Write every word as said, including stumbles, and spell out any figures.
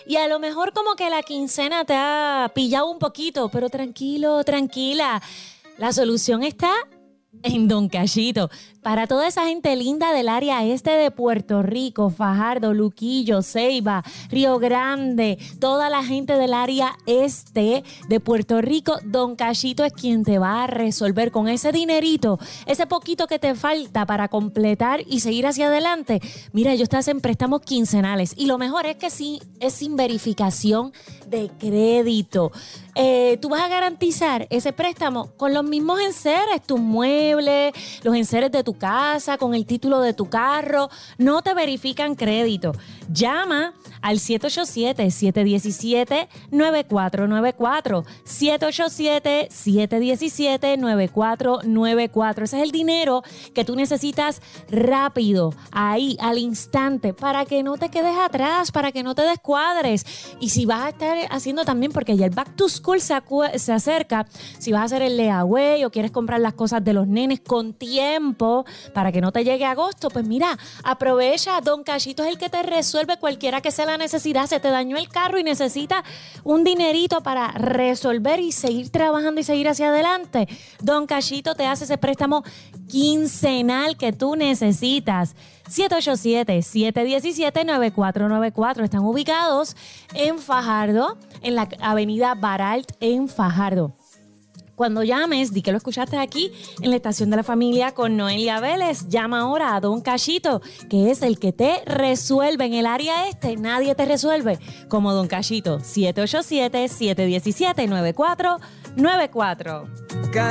y a lo mejor como que la quincena te ha pillado un poquito, pero tranquilo, tranquila. La solución está en Don Cachito. Para toda esa gente linda del área este de Puerto Rico, Fajardo, Luquillo, Ceiba, Río Grande, toda la gente del área este de Puerto Rico, Don Cachito es quien te va a resolver con ese dinerito, ese poquito que te falta para completar y seguir hacia adelante. Mira, ellos te hacen préstamos quincenales y lo mejor es que sí, es sin verificación de crédito. Eh, tú vas a garantizar ese préstamo con los mismos enseres, tus muebles, los enseres de tu casa, con el título de tu carro. No te verifican crédito. Llama al siete ocho siete, siete uno siete, nueve cuatro nueve cuatro. siete ocho siete, siete uno siete, nueve cuatro nueve cuatro. Ese es el dinero que tú necesitas rápido, ahí, al instante, para que no te quedes atrás, para que no te descuadres. Y si vas a estar haciendo también, porque ya el Back to School se, acu- se acerca, si vas a hacer el layaway o quieres comprar las cosas de los nenes con tiempo para que no te llegue agosto, pues mira, aprovecha. Don Cachito es el que te resuelve cualquiera que sea la necesidad. Se te dañó el carro y necesitas un dinerito para resolver y seguir trabajando y seguir hacia adelante. Don Cachito te hace ese préstamo quincenal que tú necesitas. siete ocho siete, siete uno siete, nueve cuatro nueve cuatro. Están ubicados en Fajardo, en la avenida Baralt en Fajardo. Cuando llames, di que lo escuchaste aquí en la estación de la familia con Noelia Vélez. Llama ahora a Don Cachito, que es el que te resuelve en el área este. Nadie te resuelve como Don Cachito. siete ocho siete, siete uno siete, nueve cuatro nueve cuatro.